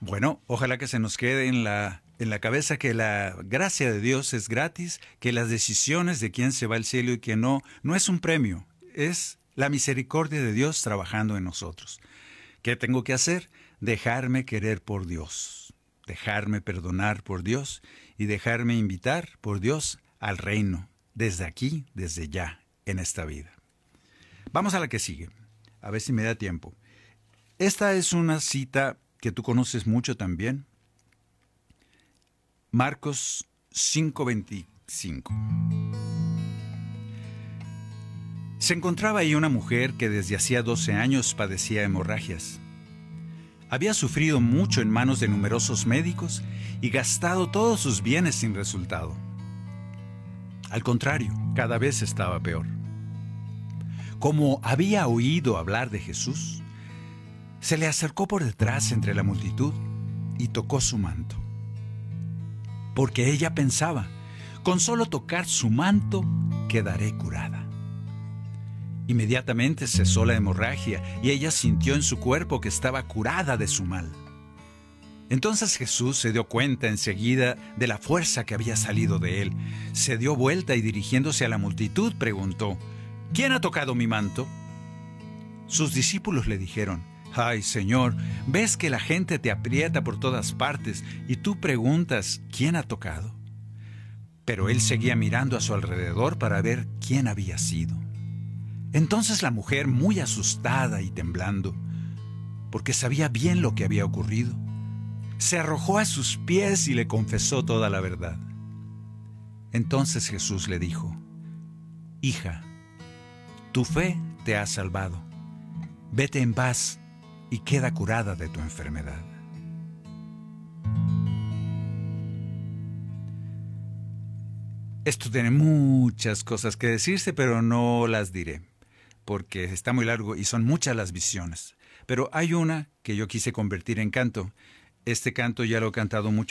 Bueno, ojalá que se nos quede en la cabeza que la gracia de Dios es gratis, que las decisiones de quién se va al cielo y quién no es un premio, es la misericordia de Dios trabajando en nosotros. ¿Qué tengo que hacer? Dejarme querer por Dios, dejarme perdonar por Dios y dejarme invitar por Dios al reino, desde aquí, desde ya, en esta vida. Vamos a la que sigue, a ver si me da tiempo. Esta es una cita que tú conoces mucho también. Marcos 5:25. Se encontraba ahí una mujer que desde hacía 12 años padecía hemorragias. Había sufrido mucho en manos de numerosos médicos y gastado todos sus bienes sin resultado. Al contrario, cada vez estaba peor. Como había oído hablar de Jesús, se le acercó por detrás entre la multitud y tocó su manto. Porque ella pensaba, con solo tocar su manto, quedaré curada. Inmediatamente cesó la hemorragia y ella sintió en su cuerpo que estaba curada de su mal. Entonces Jesús se dio cuenta enseguida de la fuerza que había salido de él. Se dio vuelta y dirigiéndose a la multitud preguntó, ¿quién ha tocado mi manto? Sus discípulos le dijeron, ¡ay, Señor! ¿Ves que la gente te aprieta por todas partes y tú preguntas, ¿quién ha tocado? Pero él seguía mirando a su alrededor para ver quién había sido. Entonces la mujer, muy asustada y temblando, porque sabía bien lo que había ocurrido, se arrojó a sus pies y le confesó toda la verdad. Entonces Jesús le dijo, hija, tu fe te ha salvado. Vete en paz y queda curada de tu enfermedad. Esto tiene muchas cosas que decirse, pero no las diré, porque está muy largo y son muchas las visiones. Pero hay una que yo quise convertir en canto. Este canto ya lo he cantado mucho